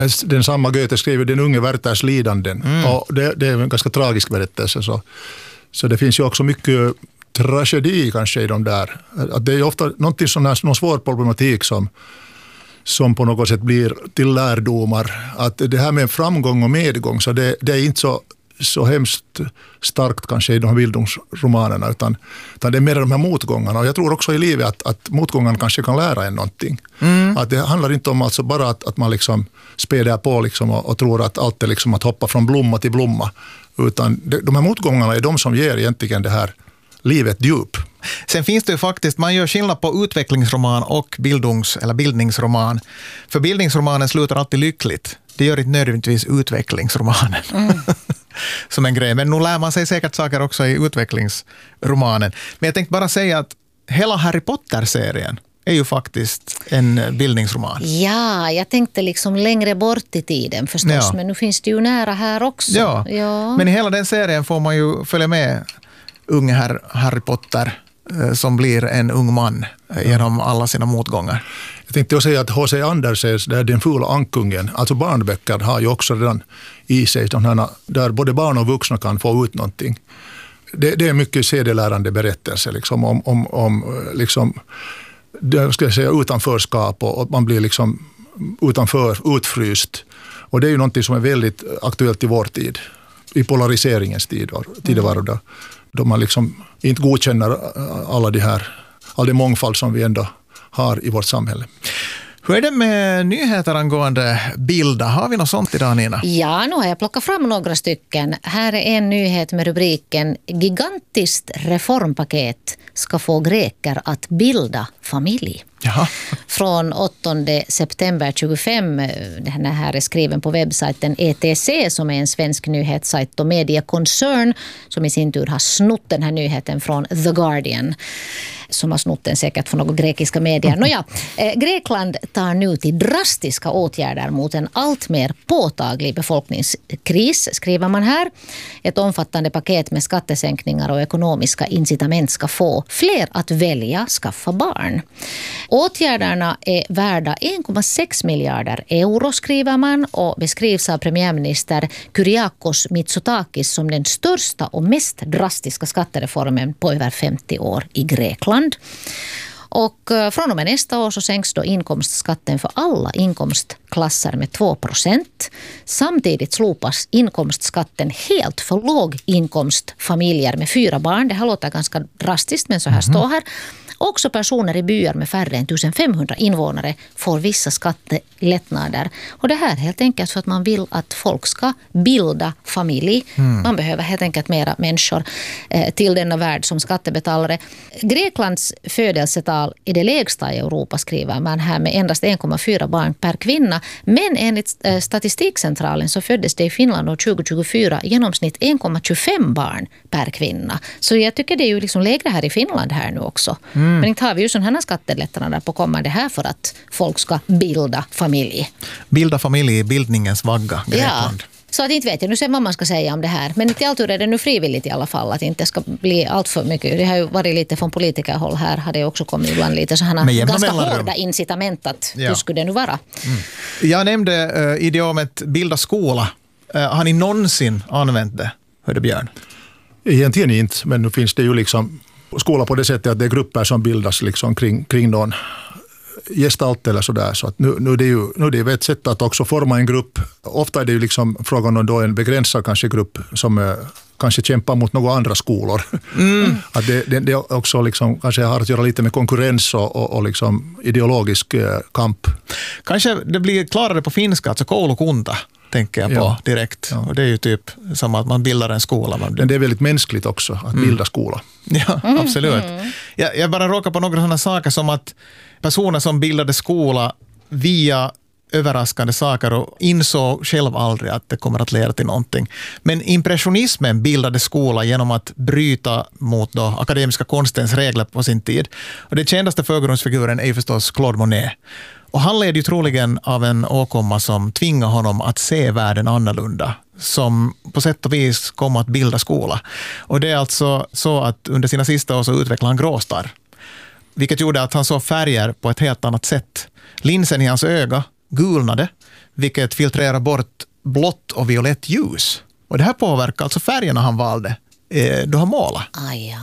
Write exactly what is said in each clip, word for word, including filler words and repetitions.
Den samma Goethe skriver Den unge Werthers lidanden. Mm. Och det, det är en ganska tragisk berättelse. Så, så det finns ju också mycket tragedi kanske i de där. Att det är ofta någonting sån här, någon svår problematik som, som på något sätt blir till lärdomar. Att det här med framgång och medgång, så det, det är inte så, så hemskt starkt kanske i de här bildningsromanerna, utan, utan det är mer de här motgångarna. Och jag tror också i livet att, att motgångarna kanske kan lära en någonting. Mm. Att det handlar inte om alltså bara att, att man liksom späder på liksom och, och tror att allt är liksom att hoppa från blomma till blomma. Utan de, de här motgångarna är de som ger egentligen det här livet djup. Sen finns det ju faktiskt, man gör skillnad på utvecklingsroman och bildungs, eller bildningsroman. För bildningsromanen slutar alltid lyckligt. Det gör inte nödvändigtvis utvecklingsromanen. Mm. Som en grej. Men nu lär man sig säkert saker också i utvecklingsromanen. Men jag tänkte bara säga att hela Harry Potter-serien är ju faktiskt en bildningsroman. Ja, jag tänkte liksom längre bort i tiden förstås. Ja. Men nu finns det ju nära här också. Ja. Ja, men i hela den serien får man ju följa med unge herr Harry Potter som blir en ung man genom alla sina motgångar. Jag tänkte också säga att H C Andersens där Den fula ankungen, alltså barnböcker har ju också redan i sig de här, där både barn och vuxna kan få ut någonting. Det, det är mycket sedelärande berättelser liksom, om, om, om liksom, det ska jag säga, utanförskap och, och man blir liksom utanför, utfryst. Och det är ju någonting som är väldigt aktuellt i vår tid, i polariseringens tid, tidevarv då, då man liksom inte godkänner alla de här, all det mångfald som vi ändå har i vårt samhälle. Hur är det med nyheter angående bilder? Har vi något sånt idag, Nina? Ja, nu har jag plockat fram några stycken. Här är en nyhet med rubriken Gigantiskt reformpaket ska få greker att bilda familj. Jaha. Från åttonde september tjugofem, den här är skriven på webbsajten E T C som är en svensk nyhetssajt och Media Concern som i sin tur har snott den här nyheten från The Guardian som har snott den säkert från några grekiska medier. Nåja, eh, Grekland tar nu till drastiska åtgärder mot en allt mer påtaglig befolkningskris, skriver man här. Ett omfattande paket med skattesänkningar och ekonomiska incitament ska få fler att välja skaffa barn. Åtgärderna är värda en komma sex miljarder euro, skriver man, och beskrivs av premiärminister Kyriakos Mitsotakis som den största och mest drastiska skattereformen på över femtio år i Grekland. Och från och med nästa år så sänks då inkomstskatten för alla inkomstklasser med två procent. Samtidigt slopas inkomstskatten helt för låginkomstfamiljer med fyra barn. Det här låter ganska drastiskt, men så här mm-hmm. står här. Också personer i byar med färre än femtonhundra invånare får vissa skattelättnader. Och det här helt enkelt för att man vill att folk ska bilda familj. Mm. Man behöver helt enkelt mera människor eh, till denna värld som skattebetalare. Greklands födelsetal är det lägsta i Europa, skriver man här, med endast en komma fyra barn per kvinna. Men enligt eh, Statistikcentralen så föddes det i Finland år tjugo tjugofyra i genomsnitt en komma tjugofem barn per kvinna. Så jag tycker det är ju liksom lägre här i Finland här nu också. Mm. Men inte har vi ju sådana här skattelättnader på kommande här för att folk ska bilda familj. Bilda familj i bildningens vagga, Grekland. Ja. Så att inte vet jag, nu ser vad man ska säga om det här. Men inte alltid är det nu frivilligt i alla fall, att det inte ska bli allt för mycket. Det har ju varit lite från politikerhåll här, har det också kommit ibland lite sådana ganska hårda incitament att ja. Hur skulle det nu vara? Mm. Jag nämnde uh, idiomet bilda skola. Uh, har ni någonsin använt det? Hörde Björn? Egentligen inte, men nu finns det ju liksom skola på det sättet att det är grupper som bildas liksom kring, kring någon gestalt eller sådär. Så att nu, nu, är det ju, nu är det ett sätt att också forma en grupp. Ofta är det ju liksom frågan om då en begränsad kanske grupp som eh, kanske kämpar mot några andra skolor. Mm. Att det, det, det också liksom, kanske har att göra lite med konkurrens och, och, och liksom ideologisk eh, kamp. Kanske det blir klarare på finska, alltså koulukunta. Tänker jag på ja. direkt. Ja. Och det är ju typ som att man bildar en skola. Men det är väldigt mänskligt också att mm. bilda skola. Ja, absolut. Mm. Jag, jag bara råkar på några sådana saker som att personer som bildade skola via överraskande saker och insåg själv aldrig att det kommer att leda till någonting. Men impressionismen bildade skola genom att bryta mot då akademiska konstens regler på sin tid. Och den kändaste förgrundsfiguren är ju förstås Claude Monet. Och han led ju troligen av en åkomma som tvingar honom att se världen annorlunda, som på sätt och vis kom att bilda skola. Och det är alltså så att under sina sista år så utvecklade han gråstarr, vilket gjorde att han såg färger på ett helt annat sätt. Linsen i hans öga gulnade, vilket filtrerar bort blått och violett ljus. Och det här påverkar alltså färgerna han valde eh, då han målade. Ah, ja.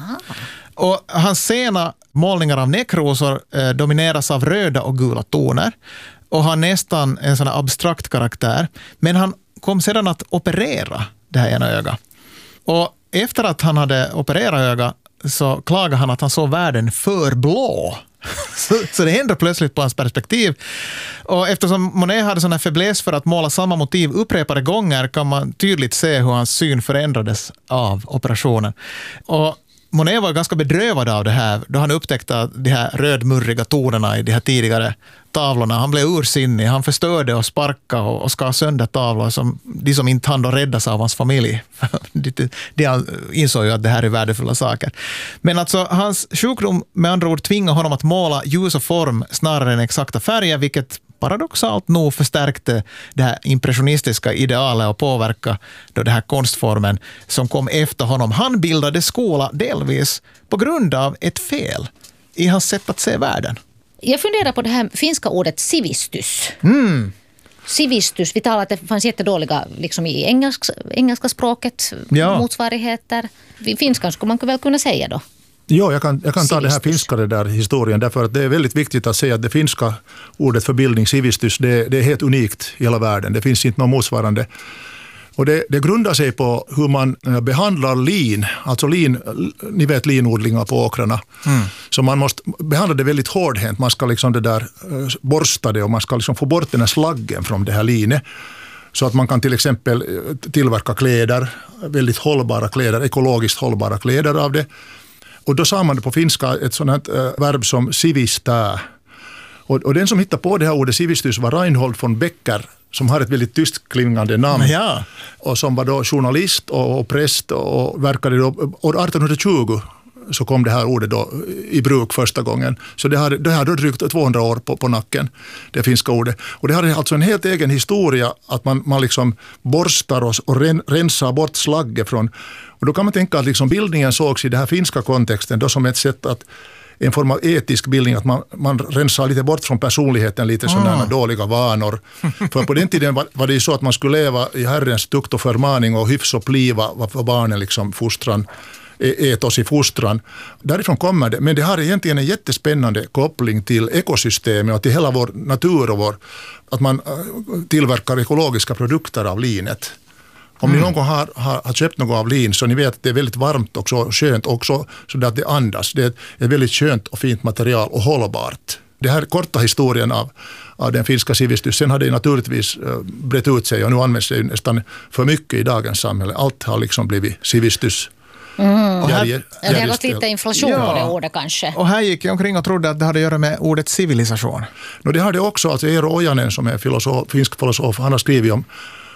Och hans sena målningar av näckrosor eh, domineras av röda och gula toner och har nästan en sån här abstrakt karaktär. Men han kom sedan att operera det här ena ögat. Och efter att han hade opererat ögat så klagade han att han såg världen för blå. Så, så det ändrar plötsligt på hans perspektiv. Och eftersom Monet hade sån här fäbless för att måla samma motiv upprepade gånger kan man tydligt se hur hans syn förändrades av operationen. Och Monet var ganska bedrövad av det här då han upptäckte de här rödmurriga tonerna i de här tidigare tavlorna. Han blev ursinnig, han förstörde och sparkade och, och skar sönder tavlor som de som inte hann räddas av hans familj. de, de insåg ju att det här är värdefulla saker. Men alltså hans sjukdom med andra ord tvingade honom att måla ljus och form snarare än exakta färger, vilket paradoxalt nog förstärkte det här impressionistiska idealet och påverka då det här konstformen som kom efter honom. Han bildade skola delvis på grund av ett fel i hans sätt att se världen. Jag funderar på det här finska ordet sivistus. Mm. Sivistus, vi talade att det fanns jättedåliga liksom i engelska, engelska språket, ja. motsvarigheter. Finskan skulle man väl kunna säga då. Ja, jag kan, jag kan ta det här finska det där historien därför att det är väldigt viktigt att säga att det finska ordet för bildning, sivistus, det, det är helt unikt i hela världen. Det finns inte något motsvarande. Och det, det grundar sig på hur man behandlar lin, alltså lin, ni vet linodlingar på åkrarna. Mm. Så man måste behandla det väldigt hårdhänt. Man ska liksom det där borsta det och man ska liksom få bort den här slaggen från det här linet. Så att man kan till exempel tillverka kläder, väldigt hållbara kläder, ekologiskt hållbara kläder av det. Och då sa man på finska ett sådant här verb som sivistää. Och, och den som hittade på det här ordet sivistus var Reinhold von Becker, som har ett väldigt tyst klingande namn. Ja. Och som var då journalist och, och präst och verkade då, år arton tjugo så kom det här ordet då i bruk första gången. Så det har, det har då drygt tvåhundra år på, på nacken, det finska ordet. Och det har alltså en helt egen historia att man, man liksom borstar och, och ren, rensar bort slagget från. Och då kan man tänka att liksom bildningen sågs i den här finska kontexten då som ett sätt att en form av etisk bildning, att man, man rensar lite bort från personligheten, lite sådana mm. dåliga vanor. För på den tiden var, var det ju så att man skulle leva i Herrens tukt och förmaning och hyfs och pliva för barnen, liksom fostran, etos i fostran. Därifrån kommer det, men det har egentligen en jättespännande koppling till ekosystemet och till hela vår natur och vår, att man tillverkar ekologiska produkter av linet. Om mm. ni någon gång har, har, har köpt något av lin så ni vet att det är väldigt varmt och så skönt också så att det andas. Det är ett, ett väldigt skönt och fint material och hållbart. Det här korta historien av, av den finska sivistus, sen har det naturligtvis uh, brett ut sig och nu används det nästan för mycket i dagens samhälle. Allt har liksom blivit sivistus. Mm. Och här, ja, det har gått lite inflation ja. på det ordet kanske. Och här gick jag omkring och trodde att det hade att göra med ordet civilisation. No, det har det också. Alltså Eero Ojanen som är filosof, finsk filosof, han har skrivit om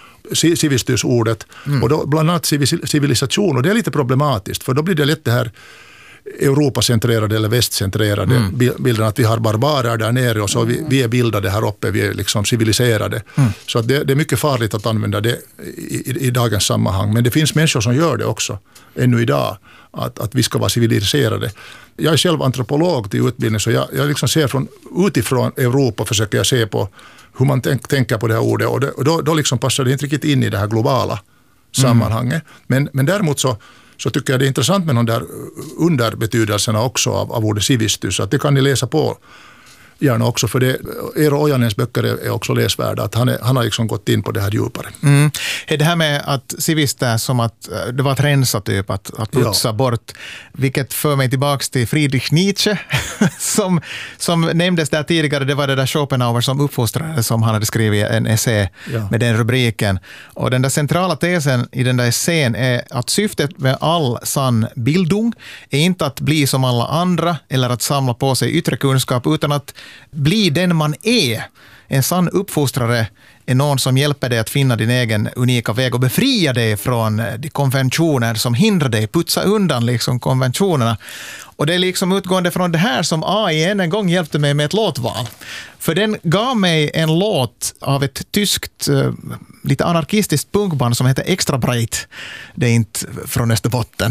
civistusordet mm. och då bland annat civilisation, och det är lite problematiskt för då blir det lätt det här Europacentrerade eller västcentrerade mm. bilden att vi har barbarer där nere och så mm. vi, vi är bildade här uppe, vi är liksom civiliserade. Mm. Så att det, det är mycket farligt att använda det i, i, i dagens sammanhang, men det finns människor som gör det också ännu idag, att, att vi ska vara civiliserade. Jag är själv antropolog till utbildning så jag, jag liksom ser från utifrån Europa försöker jag se på hur man tänk, tänker på det här ordet och, det, och då, då liksom passar det inte riktigt in i det här globala sammanhanget. Mm. Men, men däremot så, så tycker jag det är intressant med de där underbetydelserna också av, av ordet civistus, att det kan ni läsa på gärna också, för det, Eero Ojanens böcker är, är också läsvärda, att han, är, han har liksom gått in på det här djupare. Mm. Är det här med att civista som att det var ett rensa typ, att, att putsa ja. bort, vilket för mig tillbaka till Friedrich Nietzsche som, som nämndes där tidigare, det var det där Schopenhauer som uppfostrade, som han hade skrivit en essä ja. med den rubriken. Och den där centrala tesen i den där essän är att syftet med all sann bildung är inte att bli som alla andra eller att samla på sig yttre kunskap, utan att bli den man är. En sann uppfostrare är någon som hjälper dig att finna din egen unika väg och befria dig från de konventioner som hindrar dig, putsa undan liksom konventionerna. Och det är liksom utgående från det här som A I en gång hjälpte mig med ett låtval. För den gav mig en låt av ett tyskt, lite anarkistiskt punkband som heter Extra Breit. Det är inte från Österbotten.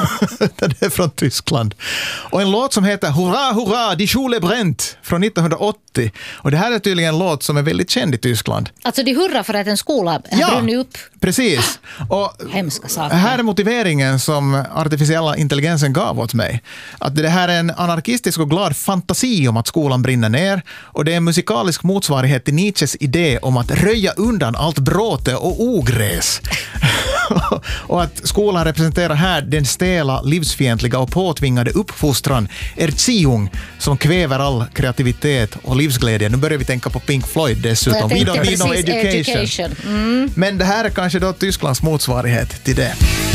Det är från Tyskland. Och en låt som heter Hurra, hurra, die Schule brennt från nittonhundraåttio. Och det här är tydligen en låt som är väldigt känd i Tyskland. Alltså de hurrar för att en skola har Ja, brunnit upp. Precis. Och hemska saker. här är motiveringen som artificiella intelligensen gav åt mig. Att det här är en anarkistisk och glad fantasi om att skolan brinner ner, och det är en musikalisk motsvarighet till Nietzsches idé om att röja undan allt bråte och ogräs. Och att skolan representerar här den stela, livsfientliga och påtvingade uppfostran, Erziehung, som kväver all kreativitet och livsglädje. Nu börjar vi tänka på Pink Floyd dessutom. We don't need no education. education. Mm. Men det här är kanske då Tysklands motsvarighet till det.